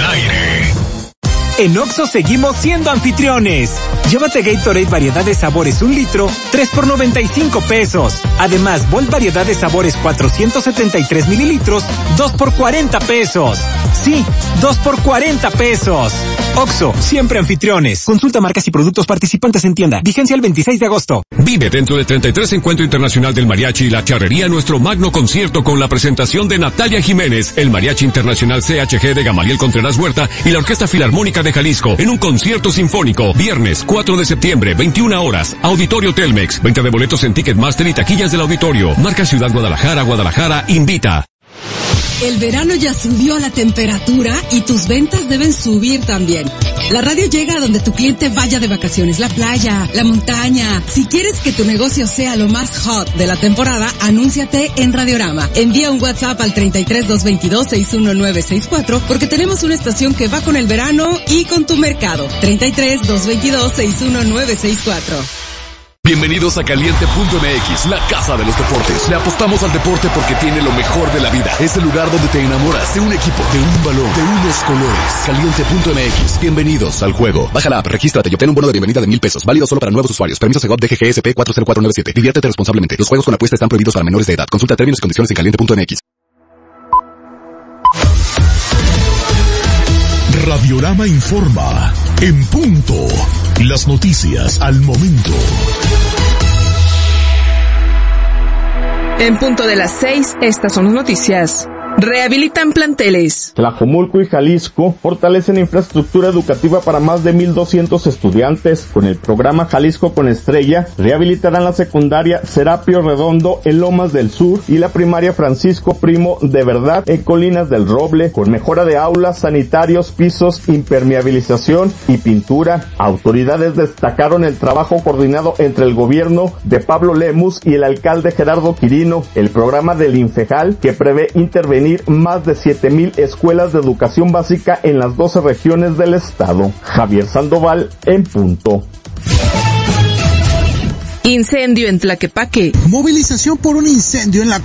aire. En Oxxo seguimos siendo anfitriones. Llévate Gatorade variedad de sabores 1 litro, 3 por 95 pesos. Además, Volt variedad de sabores 473 mililitros, 2 por 40 pesos. Sí, 2 por 40 pesos. Oxxo, siempre anfitriones. Consulta marcas y productos participantes en tienda. Vigencia el 26 de agosto. Vive dentro del 33 Encuentro Internacional del Mariachi y la Charrería nuestro magno concierto con la presentación de Natalia Jiménez, el Mariachi Internacional CHG de Gamaliel Contreras Huerta y la Orquesta Filarmónica de Jalisco en un concierto sinfónico. Viernes 4 de septiembre, 21 horas. Auditorio Telmex. Venta de boletos en Ticketmaster y taquillas del auditorio. Marca Ciudad Guadalajara, Guadalajara invita. El verano ya subió la temperatura y tus ventas deben subir también. La radio llega a donde tu cliente vaya de vacaciones, la playa, la montaña. Si quieres que tu negocio sea lo más hot de la temporada, anúnciate en Radiorama. Envía un WhatsApp al 33-222-61964 porque tenemos una estación que va con el verano y con tu mercado. 33-222-61964. Bienvenidos a Caliente.mx, la casa de los deportes. Le apostamos al deporte porque tiene lo mejor de la vida. Es el lugar donde te enamoras de un equipo, de un balón, de unos colores. Caliente.mx, bienvenidos al juego. Baja la app, regístrate y obtén un bono de bienvenida de 1,000 pesos. Válido solo para nuevos usuarios. Permiso Segov DGGSP 40497. Diviértete responsablemente. Los juegos con apuesta están prohibidos para menores de edad. Consulta términos y condiciones en Caliente.mx. Radiorama informa. En punto. Las noticias al momento. En punto de las 6, estas son las noticias. Rehabilitan planteles. Tlajomulco y Jalisco fortalecen infraestructura educativa para más de 1,200 estudiantes. Con el programa Jalisco con Estrella, rehabilitarán la secundaria Serapio Redondo en Lomas del Sur y la primaria Francisco Primo de Verdad en Colinas del Roble, con mejora de aulas, sanitarios, pisos, impermeabilización y pintura. Autoridades destacaron el trabajo coordinado entre el gobierno de Pablo Lemus y el alcalde Gerardo Quirino, el programa del Infejal, que prevé intervenir más de 7,000 escuelas de educación básica en las 12 regiones del estado. Javier Sandoval, en punto. Incendio en Tlaquepaque. Movilización por un incendio en la